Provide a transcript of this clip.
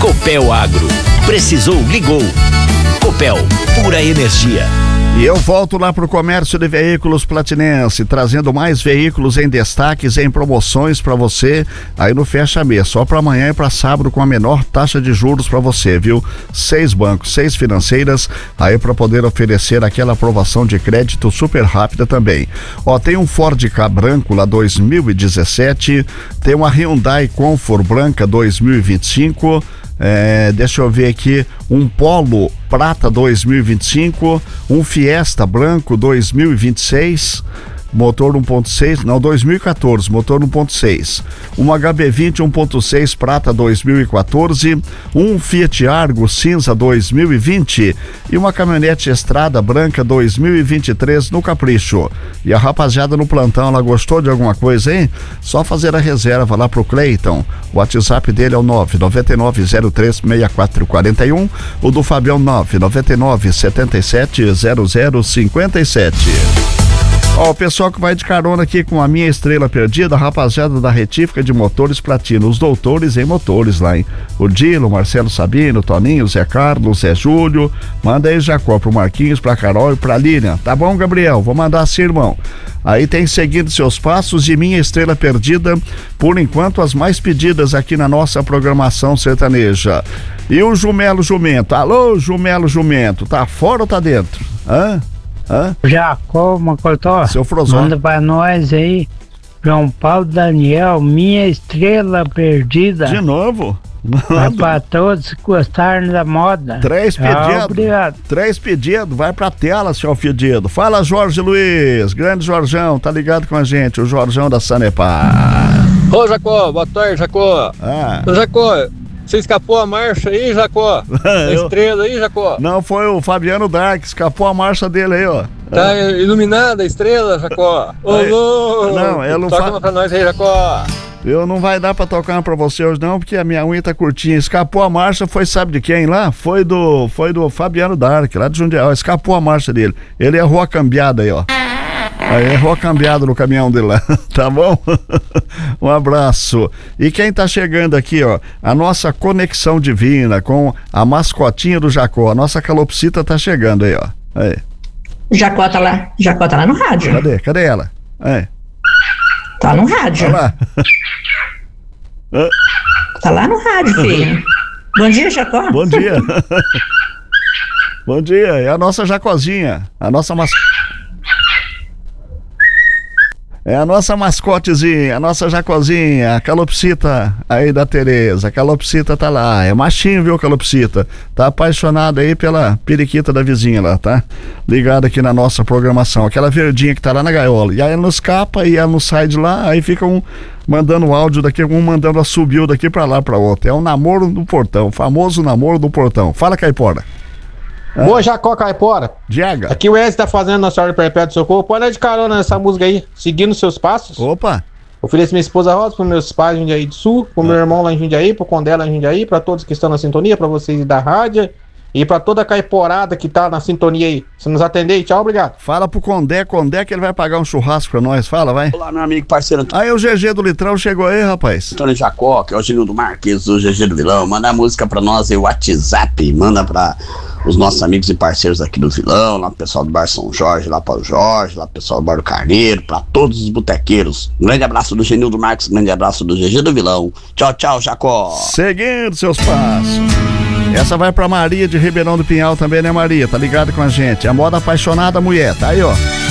Copel Agro. Precisou, ligou. Copel, pura energia. E eu volto lá pro comércio de veículos Platinense, trazendo mais veículos em destaques, em promoções para você, aí no fecha mês, só para amanhã e para sábado com a menor taxa de juros para você, viu? 6 bancos, 6 financeiras, aí para poder oferecer aquela aprovação de crédito super rápida também. Ó, tem um Ford Ka branco lá 2017, tem uma Hyundai Comfort branca 2025, deixa eu ver aqui, um Polo prata 2025, um Fiesta branco 2026, motor 1.6, não, 2014, motor 1.6, um HB20 1.6 prata 2014, um Fiat Argo cinza 2020 e uma caminhonete Estrada branca 2023 no Capricho. E a rapaziada no plantão, ela gostou de alguma coisa, hein? Só fazer a reserva lá pro Cleiton. O WhatsApp dele é o 999036441, o do Fabião 999770057. Ó, o pessoal que vai de carona aqui com a minha estrela perdida, a rapaziada da Retífica de Motores Platino, os doutores em motores lá, hein? O Dilo, Marcelo Sabino, Toninho, Zé Carlos, Zé Júlio, manda aí Jacó pro Marquinhos, pra Carol e pra Lilian. Tá bom, Gabriel? Vou mandar assim, irmão. Aí tem seguindo seus passos e minha estrela perdida, por enquanto as mais pedidas aqui na nossa programação sertaneja. E o Jumelo Jumento, alô Jumelo Jumento, tá fora ou tá dentro? Jacó, Macotó, seu Frozão, manda pra nós aí, João Paulo Daniel, minha estrela perdida. De novo? Vai pra todos que gostaram da moda. 3 pedidos. Obrigado. 3 pedidos, vai pra tela, seu pedido. Fala, Jorge Luiz, grande Jorjão, tá ligado com a gente, o Jorjão da Sanepar. Ô, Jacó, boa tarde, Jacó. Ô, Jacó, você escapou a marcha aí, Jacó? A estrela aí, Jacó? Não, foi o Fabiano Dark, escapou a marcha dele aí, ó. Tá iluminada a estrela, Jacó? Ô, louco! Não, ela não toca uma pra nós aí, Jacó. Eu não vai dar pra tocar uma pra você hoje não, porque a minha unha tá curtinha. Escapou a marcha, foi sabe de quem lá? Foi do Fabiano Dark, lá de Jundiaí. Escapou a marcha dele. Ele errou a cambiada aí, ó. Aí errou a cambiada no caminhão dele lá, tá bom? Um abraço. E quem tá chegando aqui, ó, a nossa conexão divina com a mascotinha do Jacó, a nossa calopsita tá chegando aí, ó. Aí. Jacó tá lá no rádio. Cadê ela? Aí. Tá no rádio. Tá lá. Tá lá no rádio, filho. Bom dia, Jacó. Bom dia. Bom dia, é a nossa Jacozinha, a nossa É a nossa mascotezinha, a nossa Jacozinha, a calopsita aí da Tereza. A calopsita tá lá, é machinho, viu, calopsita? Tá apaixonada aí pela periquita da vizinha lá, tá? Ligada aqui na nossa programação. Aquela verdinha que tá lá na gaiola. E aí ela não escapa e ela não sai de lá, aí fica um mandando áudio daqui, um mandando assobio daqui pra lá pra outro. É um namoro do portão, famoso namoro do portão. Fala, Caipora. Boa, Jacó Caipora. Diega. Aqui o Wesley tá fazendo Nossa Senhora Perpétua do Socorro. Põe ela de carona nessa música aí, seguindo seus passos. Opa. Ofereço minha esposa Rosa, pros meus pais em Jundiaí do Sul, pro meu irmão lá em Jundiaí, pro Condé lá em Jundiaí, pra todos que estão na sintonia, pra vocês da rádio e pra toda a caiporada que tá na sintonia aí. Você nos atender aí, tchau, obrigado. Fala pro Condé que ele vai pagar um churrasco pra nós, fala, vai. Olá, meu amigo, parceiro. Aí o GG do Litrão chegou aí, rapaz. Antônio Jacó, que é o Genildo Marques, do GG do Vilão, manda a música pra nós aí, o WhatsApp, manda pra os nossos amigos e parceiros aqui do Vilão, lá pro pessoal do Bar São Jorge, lá para o Jorge, lá pro pessoal do Bar do Carneiro, pra todos os botequeiros. Um grande abraço do Genildo Marques, um grande abraço do GG do Vilão. Tchau, tchau, Jacó. Seguindo seus passos. Essa vai pra Maria de Ribeirão do Pinhal também, né, Maria? Tá ligado com a gente? A moda apaixonada mulher, tá aí, ó.